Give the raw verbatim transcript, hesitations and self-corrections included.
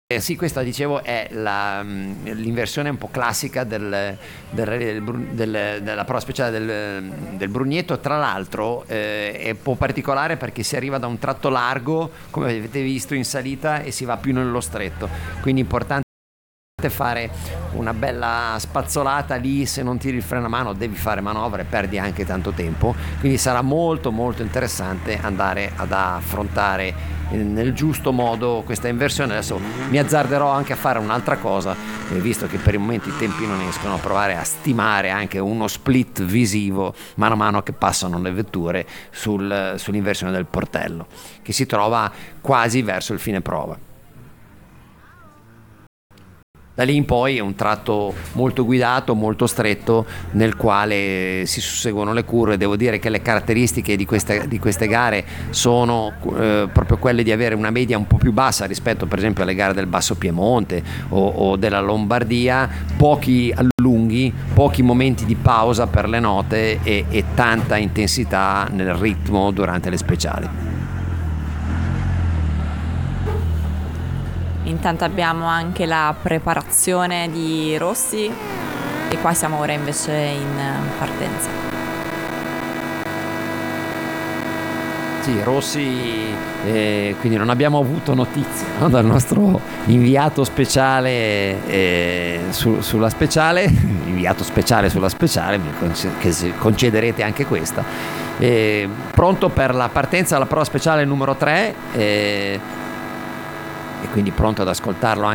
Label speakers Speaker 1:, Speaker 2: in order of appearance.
Speaker 1: Eh sì, questa dicevo è la, mh, l'inversione un po' classica del, del, del bru- del- della prova speciale del, del Brugnetto. Tra l'altro eh, è un po' particolare perché si arriva da un tratto largo, come avete visto in salita, e si va più nello stretto, quindi è importante fare una bella spazzolata lì. Se non tiri il freno a mano devi fare manovre, perdi anche tanto tempo, quindi sarà molto molto interessante andare ad affrontare nel giusto modo questa inversione. Adesso mi azzarderò anche a fare un'altra cosa, eh, visto che per il momento i tempi non escono, a provare a stimare anche uno split visivo mano a mano che passano le vetture sul, sull'inversione del portello, che si trova quasi verso il fine prova. Da lì in poi è un tratto molto guidato, molto stretto, nel quale si susseguono le curve. Devo dire che le caratteristiche di queste, di queste gare sono eh, proprio quelle di avere una media un po' più bassa rispetto per esempio alle gare del Basso Piemonte o, o della Lombardia, pochi allunghi, pochi momenti di pausa per le note e, e tanta intensità nel ritmo durante le speciali.
Speaker 2: Intanto abbiamo anche la preparazione di Rossi e qua siamo ora invece in partenza.
Speaker 1: Sì, Rossi, eh, quindi non abbiamo avuto notizie, no, dal nostro inviato speciale eh, su, sulla speciale, inviato speciale sulla speciale, mi conce- che se- concederete anche questa. Eh, pronto per la partenza alla prova speciale numero tre. Eh, e quindi pronto ad ascoltarlo anche